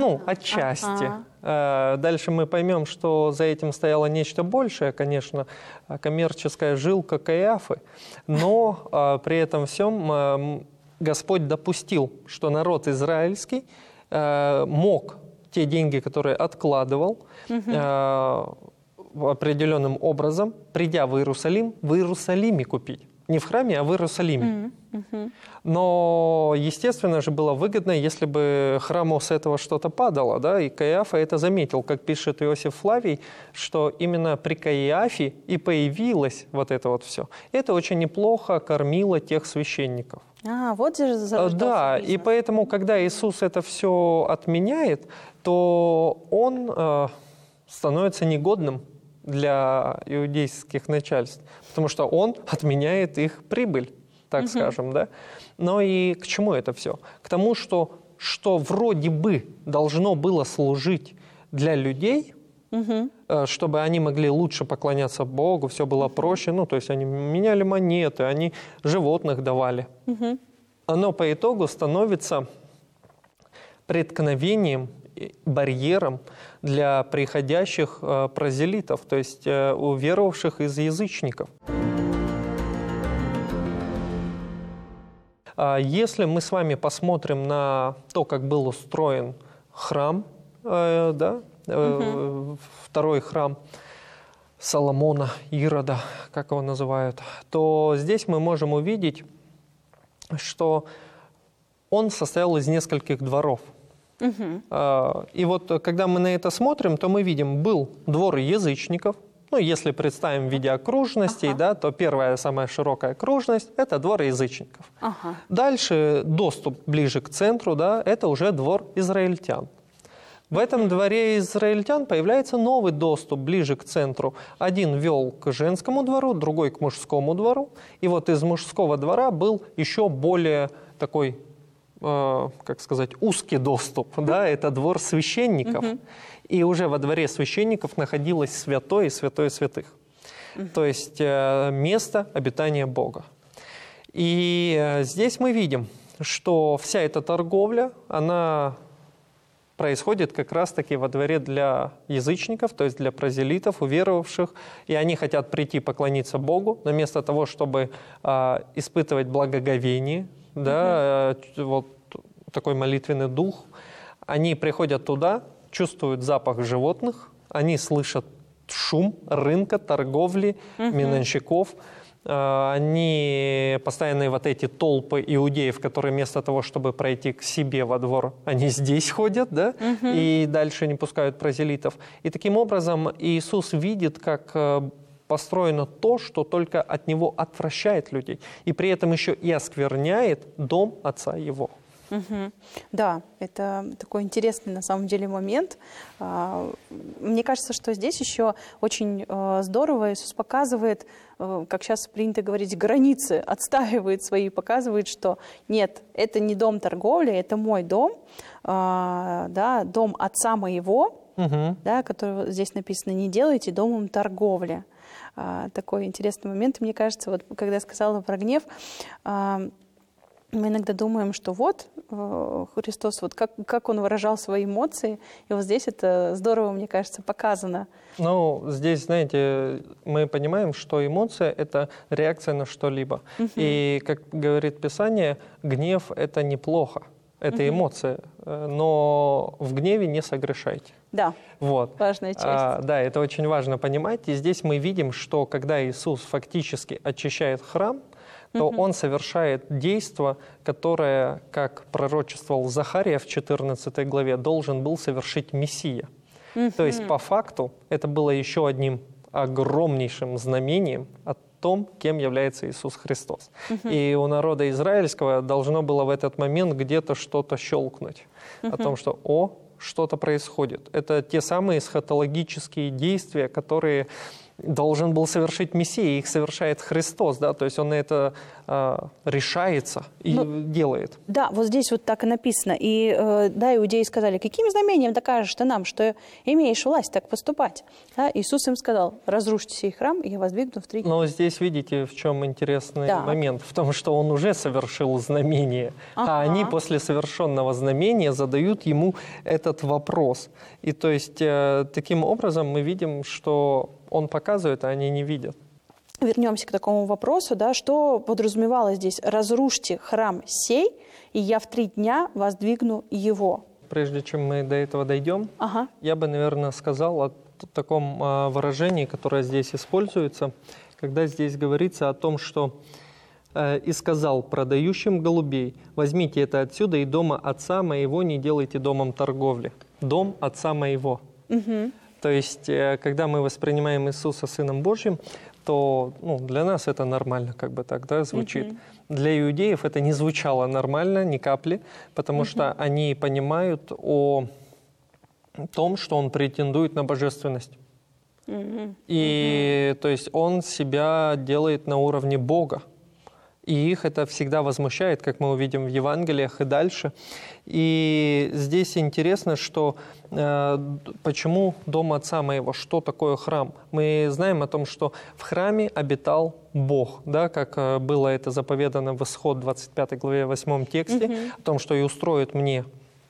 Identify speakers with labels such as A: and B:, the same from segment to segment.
A: Ну, отчасти. Дальше мы поймем, что за этим стояло нечто большее, конечно, коммерческая жилка Каиафы. Но при этом всем Господь допустил, что народ израильский мог те деньги, которые откладывал, определенным образом, придя в Иерусалиме купить. Не в храме, а в Иерусалиме. Но, естественно же, было выгодно, если бы храму с этого что-то падало. Да? И Каиафа это заметил, как пишет Иосиф Флавий, что именно при Каиафе и появилось вот это вот все. Это очень неплохо кормило тех священников.
B: Вот же зарождался
A: Да,
B: бизнес.
A: и поэтому, когда Иисус это все отменяет, то Он становится негодным для иудейских начальств, потому что Он отменяет их прибыль, так скажем, да. Но и к чему это все? К тому, что вроде бы должно было служить для людей, чтобы они могли лучше поклоняться Богу, все было проще, ну, то есть они меняли монеты, они животных давали. Оно по итогу становится преткновением, барьером для приходящих прозелитов, то есть уверовавших из язычников. Если мы с вами посмотрим на то, как был устроен храм, второй храм Соломона, Ирода, как его называют, то здесь мы можем увидеть, что он состоял из нескольких дворов. И вот когда мы на это смотрим, то мы видим, был двор язычников. Ну, если представим в виде окружностей, да, то первая самая широкая окружность – это двор язычников. Дальше доступ ближе к центру, да, это уже двор израильтян. В этом дворе израильтян появляется новый доступ ближе к центру. Один вел к женскому двору, другой к мужскому двору. И вот из мужского двора был еще более такой, как сказать, узкий доступ. Да? Это двор священников. И уже во дворе священников находилось святое и святое святых. То есть место обитания Бога. И здесь мы видим, что вся эта торговля, она происходит как раз-таки во дворе для язычников, то есть для прозелитов, уверовавших, и они хотят прийти поклониться Богу, но вместо того, чтобы испытывать благоговение, да, вот такой молитвенный дух, они приходят туда, чувствуют запах животных, они слышат шум рынка, торговли, минонщиков. Они постоянные вот эти толпы иудеев, которые вместо того, чтобы пройти к себе во двор, они здесь ходят, да, и дальше не пускают прозелитов. И таким образом Иисус видит, как построено то, что только от Него отвращает людей, и при этом еще и оскверняет дом Отца Его.
B: Да, это такой интересный на самом деле момент. Мне кажется, что здесь еще очень здорово Иисус показывает, как сейчас принято говорить, границы, отстаивает свои, показывает, что нет, это не дом торговли, это мой дом, да, дом Отца моего, да, который здесь написано, не делайте домом торговли. Такой интересный момент. Мне кажется, вот когда я сказала про гнев, мы иногда думаем, что вот Христос, вот как Он выражал свои эмоции, и вот здесь это здорово, мне кажется, показано. Ну,
A: здесь, знаете, мы понимаем, что эмоция – это реакция на что-либо. И, как говорит Писание, гнев – это неплохо, это эмоция, но в гневе не согрешайте.
B: Да,
A: вот.
B: Важная часть.
A: Да, это очень важно понимать. И здесь мы видим, что когда Иисус фактически очищает храм, то Он совершает действо, которое, как пророчествовал Захария в 14 главе, должен был совершить Мессия. То есть, по факту, это было еще одним огромнейшим знамением о том, кем является Иисус Христос. И у народа израильского должно было в этот момент где-то что-то щелкнуть о том, что что-то происходит. Это те самые эсхатологические действия, которые должен был совершить Мессия, их совершает Христос, да, то есть он на это решается и делает.
B: Да, вот здесь вот так и написано. И да, иудеи сказали: каким знамением докажешь ты нам, что имеешь власть так поступать? Да, Иисус им сказал: разрушьте сей храм, и я воздвигну в 3 дня.
A: Но здесь видите, в чем интересный момент, в том, что он уже совершил знамение, а они после совершенного знамения задают ему этот вопрос. И то есть таким образом мы видим, что он показывает, а они не видят.
B: Вернемся к такому вопросу, да, что подразумевалось здесь: разрушьте храм сей, и я в 3 дня воздвигну его.
A: Прежде чем мы до этого дойдем, я бы, наверное, сказал о таком выражении, которое здесь используется, когда здесь говорится о том, что «и сказал продающим голубей: возьмите это отсюда, и дома отца моего не делайте домом торговли». Дом отца моего. То есть, когда мы воспринимаем Иисуса Сыном Божьим, то для нас это нормально, как бы так, да, звучит. Для иудеев это не звучало нормально, ни капли, потому что они понимают о том, что он претендует на божественность. И то есть он себя делает на уровне Бога. И их это всегда возмущает, как мы увидим в Евангелиях и дальше. И здесь интересно, что почему дом отца моего, что такое храм? Мы знаем о том, что в храме обитал Бог, да, как было это заповедано в Исход 25 главе 8 тексте, о том, что «и устроит мне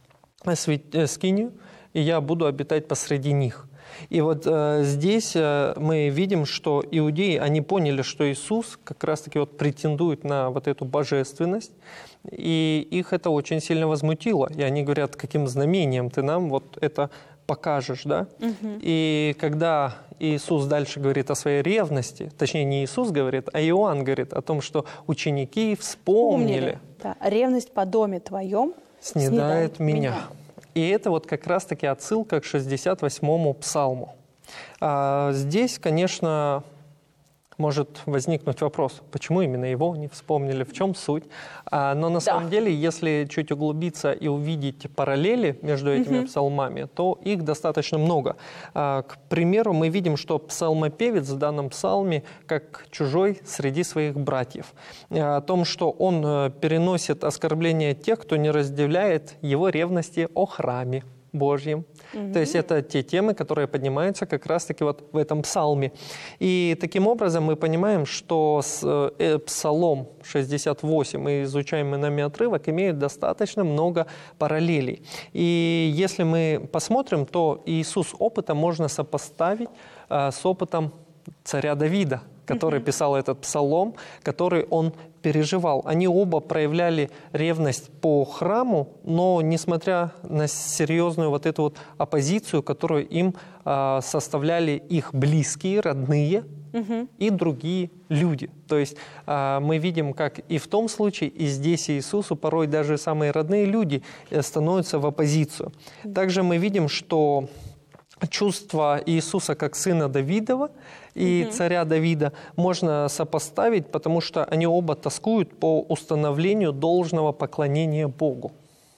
A: скинию, и я буду обитать посреди них». И вот здесь мы видим, что иудеи, они поняли, что Иисус как раз-таки вот претендует на вот эту божественность, и их это очень сильно возмутило. И они говорят: каким знамением ты нам вот это покажешь, да? И когда Иисус дальше говорит о своей ревности, точнее не Иисус говорит, а Иоанн говорит о том, что ученики вспомнили.
B: Да. Ревность по доме твоем
A: снедает меня. И это вот как раз-таки отсылка к 68-му псалму. Здесь, конечно, может возникнуть вопрос, почему именно его не вспомнили, в чем суть. Но на самом деле, если чуть углубиться и увидеть параллели между этими псалмами, то их достаточно много. К примеру, мы видим, что псалмопевец в данном псалме как чужой среди своих братьев. О том, что он переносит оскорбления тех, кто не разделяет его ревности о храме Божьем. То есть это те темы, которые поднимаются как раз-таки вот в этом псалме. И таким образом мы понимаем, что Псалом 68 и изучаемый нами отрывок имеют достаточно много параллелей. И если мы посмотрим, то Иисус опыта можно сопоставить с опытом царя Давида, который писал этот псалом, который он переживал. Они оба проявляли ревность по храму, но несмотря на серьезную вот эту вот оппозицию, которую им составляли их близкие, родные и другие люди. То есть мы видим, как и в том случае, и здесь Иисусу порой даже самые родные люди становятся в оппозицию. Также мы видим, что чувства Иисуса как сына Давидова и царя Давида можно сопоставить, потому что они оба тоскуют по установлению должного поклонения Богу.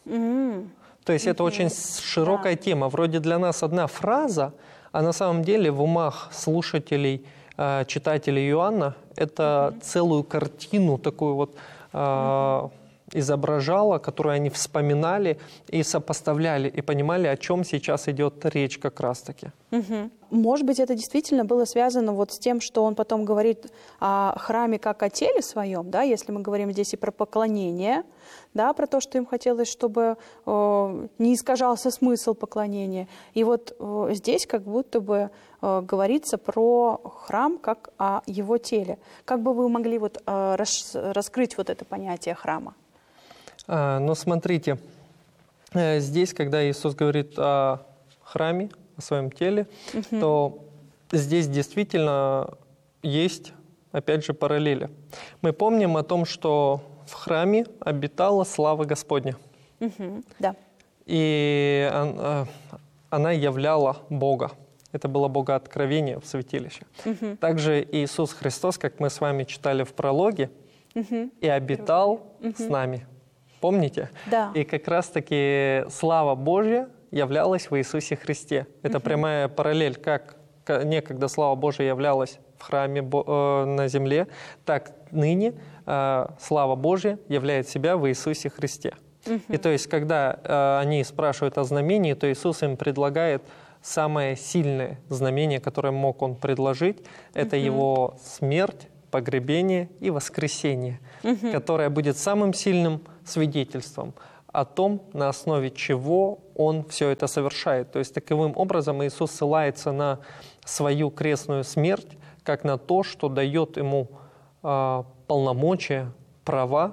A: То есть это очень широкая тема. Вроде для нас одна фраза, а на самом деле в умах слушателей, читателей Иоанна это целую картину такую вот изображала, которую они вспоминали и сопоставляли, и понимали, о чем сейчас идет речь как раз-таки.
B: Может быть, это действительно было связано вот с тем, что он потом говорит о храме как о теле своем, да, если мы говорим здесь и про поклонение, да, про то, что им хотелось, чтобы не искажался смысл поклонения. И вот здесь как будто бы говорится про храм как о его теле. Как бы вы могли вот раскрыть вот это понятие храма?
A: Ну, смотрите, здесь, когда Иисус говорит о храме, о своем теле, то здесь действительно есть, опять же, параллели. Мы помним о том, что в храме обитала слава Господня.
B: Да.
A: И она являла Бога. Это было богооткровение в святилище. Также Иисус Христос, как мы с вами читали в прологе, и обитал с нами. Помните?
B: Да.
A: И как раз-таки слава Божья являлась в Иисусе Христе. Это прямая параллель как некогда слава Божия являлась в храме на земле, так ныне слава Божия являет себя в Иисусе Христе. И то есть, когда они спрашивают о знамении, то Иисус им предлагает самое сильное знамение, которое мог Он предложить, это Его смерть, погребение и воскресение, которое будет самым сильным свидетельством о том, на основе чего Он все это совершает. То есть, таковым образом Иисус ссылается на свою крестную смерть, как на то, что дает Ему полномочия, права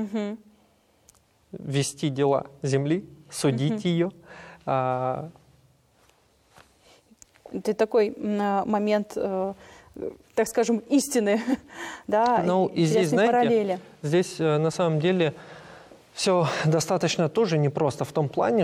A: вести дела земли, судить ее.
B: Это такой момент, так скажем, истины, да,
A: ну, и здесь, знаете,
B: параллели.
A: Здесь на самом деле все достаточно тоже непросто в том плане,